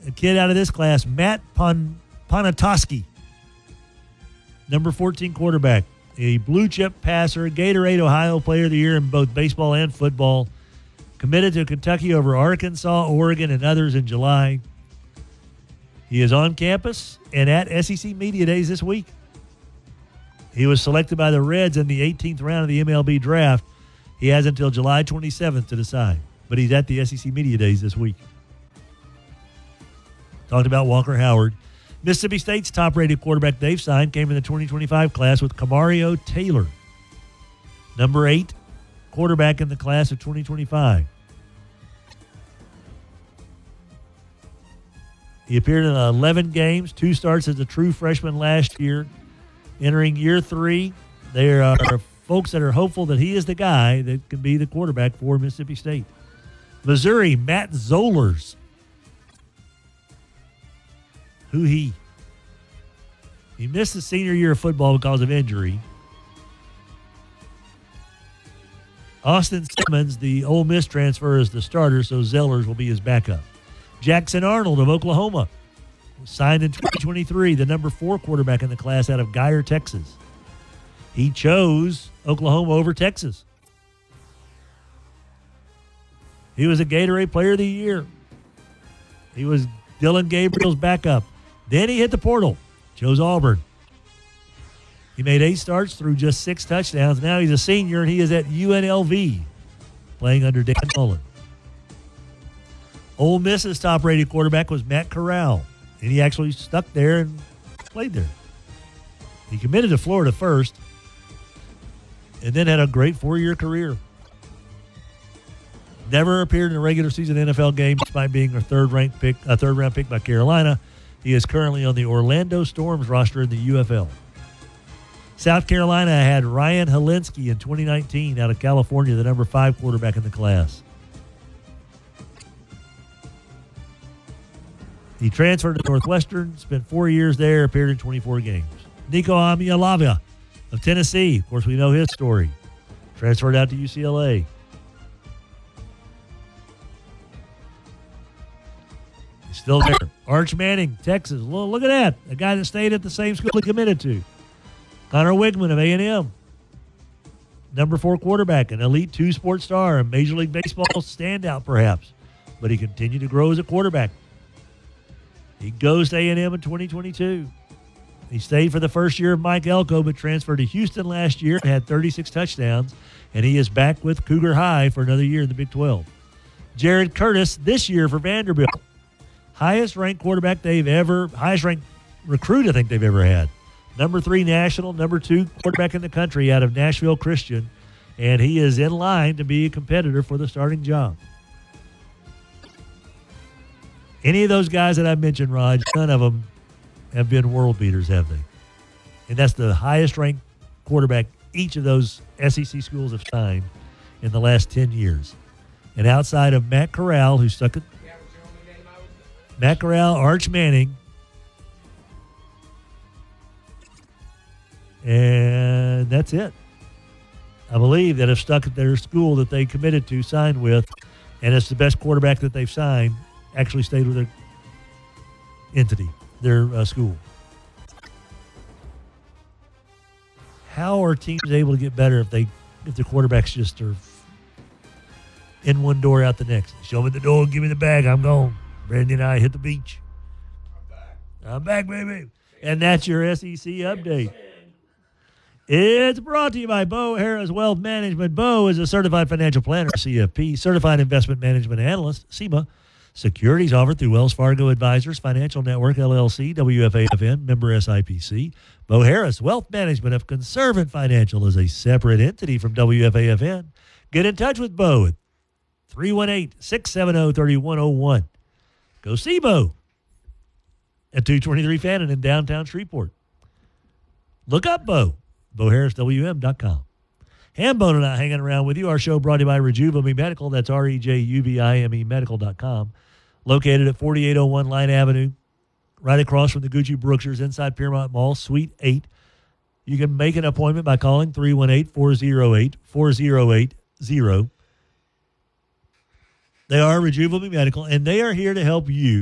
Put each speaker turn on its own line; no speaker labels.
a kid out of this class, Matt Ponatoski, number 14 quarterback, a blue-chip passer, Gatorade Ohio Player of the Year in both baseball and football, committed to Kentucky over Arkansas, Oregon, and others in July. He is on campus and at SEC Media Days this week. He was selected by the Reds in the 18th round of the MLB draft. He has until July 27th to decide, but he's at the SEC Media Days this week. Talked about Walker Howard. Mississippi State's top-rated quarterback they've signed came in the 2025 class with Kamario Taylor, number 8 quarterback in the class of 2025. He appeared in 11 games, 2 starts as a true freshman last year. Entering year 3, there are folks that are hopeful that he is the guy that can be the quarterback for Mississippi State. Missouri, Matt Zollers. Who he? He missed the senior year of football because of injury. Austin Simmons, the Ole Miss transfer, is the starter, so Zellers will be his backup. Jackson Arnold of Oklahoma was signed in 2023, the number 4 quarterback in the class out of Geyer, Texas. He chose Oklahoma over Texas. He was a Gatorade Player of the Year. He was Dylan Gabriel's backup. Then he hit the portal, chose Auburn. He made 8 starts through just 6 touchdowns. Now he's a senior, and he is at UNLV, playing under Dan Mullen. Ole Miss's top-rated quarterback was Matt Corral, and he actually stuck there and played there. He committed to Florida first, and then had a great 4-year career. Never appeared in a regular season NFL game despite being a third-round pick by Carolina. He is currently on the Orlando Storm's roster in the UFL. South Carolina had Ryan Helinski in 2019 out of California, the number 5 quarterback in the class. He transferred to Northwestern, spent 4 years there, appeared in 24 games. Nico Amialava of Tennessee, of course we know his story, transferred out to UCLA. He's still there. Arch Manning, Texas. Look at that. A guy that stayed at the same school he committed to. Connor Wigman of A&M. Number 4 quarterback, an Elite 2 sports star, a Major League Baseball standout perhaps. But he continued to grow as a quarterback. He goes to A&M in 2022. He stayed for the first year of Mike Elko, but transferred to Houston last year and had 36 touchdowns. And he is back with Cougar High for another year in the Big 12. Jared Curtis this year for Vanderbilt. Highest ranked recruit I think they've ever had. Number 3 national, number 2 quarterback in the country out of Nashville Christian. And he is in line to be a competitor for the starting job. Any of those guys that I mentioned, Raj, none of them have been world beaters, have they? And that's the highest ranked quarterback each of those SEC schools have signed in the last 10 years. And outside of Matt Corral, who stuck it, Matt Corral, Arch Manning, and that's it. I believe that have stuck at their school that they committed to, signed with, and it's the best quarterback that they've signed, actually stayed with their entity, their school. How are teams able to get better if the quarterbacks just are in one door, out the next? Show me the door, give me the bag, I'm gone. Brandy and I hit the beach. I'm back, baby. And that's your SEC update. It's brought to you by Bo Harris Wealth Management. Bo is a certified financial planner, CFP, certified investment management analyst, CIMA. Securities offered through Wells Fargo Advisors, Financial Network, LLC, WFAFN, member SIPC. Bo Harris Wealth Management of Conservant Financial is a separate entity from WFAFN. Get in touch with Bo at 318-670-3101. Go see Bo at 223 Fannin in downtown Shreveport. Look up Bo, BoHarrisWM.com. Hambone and I hanging around with you. Our show brought to you by Rejuvime Medical. That's REJUVIME Medical.com. Located at 4801 Line Avenue, right across from the Gucci Brookshires inside Piermont Mall, Suite 8. You can make an appointment by calling 318-408-4080. They are Rejuvime Medical, and they are here to help you